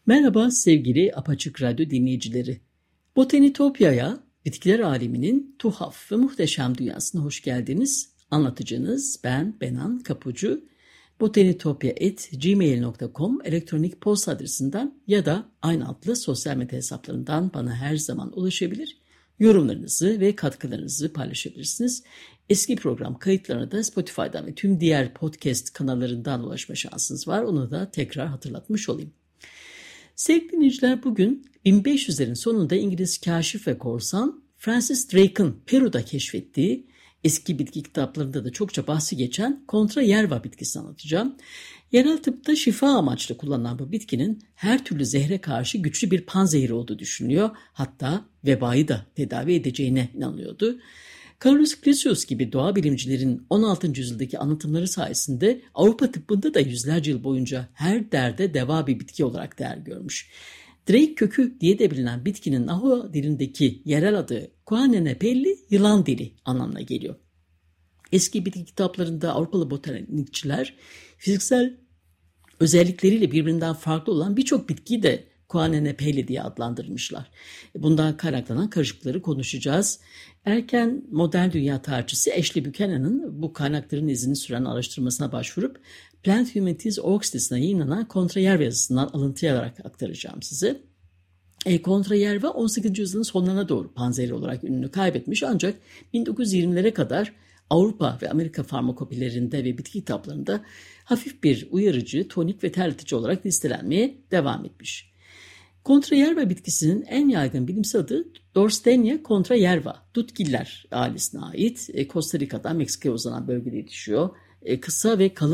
Merhaba sevgili Apaçık Radyo dinleyicileri. Botanitopya'ya, bitkiler aleminin tuhaf ve muhteşem dünyasına hoş geldiniz. Anlatıcınız ben Benan Kapucu. botanitopya@gmail.com elektronik posta adresinden ya da aynı adlı sosyal medya hesaplarından bana her zaman ulaşabilir. Yorumlarınızı ve katkılarınızı paylaşabilirsiniz. Eski program kayıtlarına da Spotify'dan ve tüm diğer podcast kanallarından ulaşma şansınız var. Onu da tekrar hatırlatmış olayım. Sevgili dinleyiciler, bugün 1500'lerin sonunda İngiliz kaşif ve korsan Francis Drake'ın Peru'da keşfettiği, eski bitki kitaplarında da çokça bahsi geçen Contra yerba bitkisini anlatacağım. Yerel tıpta şifa amaçlı kullanılan bu bitkinin her türlü zehre karşı güçlü bir panzehiri olduğu düşünülüyor. Hatta vebayı da tedavi edeceğine inanılıyordu. Carolus Clasius gibi doğa bilimcilerin 16. yüzyıldaki anlatımları sayesinde Avrupa tıbbında da yüzlerce yıl boyunca her derde deva bir bitki olarak değer görmüş. Drake kökü diye de bilinen bitkinin Nahua dilindeki yerel adı Kuanenepelli, yılan dili anlamına geliyor. Eski bitki kitaplarında Avrupalı botanikçiler fiziksel özellikleriyle birbirinden farklı olan birçok bitkiyi de Kuanenepelli diye adlandırmışlar. Bundan kaynaklanan karışıklıkları konuşacağız. Erken modern dünya tarihçisi Ashley Buchanan'ın bu kaynakların izini süren araştırmasına başvurup Plant Humanities Org sitesine yayınlanan Contra yerba yazısından alıntılayarak aktaracağım size. Contra yerba 18. yüzyılın sonlarına doğru panzehir olarak ününü kaybetmiş, ancak 1920'lere kadar Avrupa ve Amerika farmakopilerinde ve bitki kitaplarında hafif bir uyarıcı, tonik ve terletici olarak listelenmeye devam etmiş. Contra yerba bitkisinin en yaygın bilimsel adı Dorsdenia contra yerba, dutgiller ailesine ait. Costa Rica'dan Meksika'ya uzanan bölgede yetişiyor. Kısa ve kalın